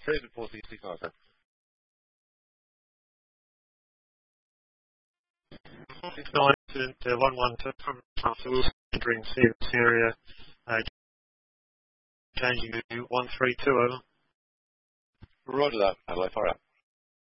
Cleared at 465, sir. Incident 112 from Wilson entering this area, changing to 132 over. Roger that, Adelaide, fire up.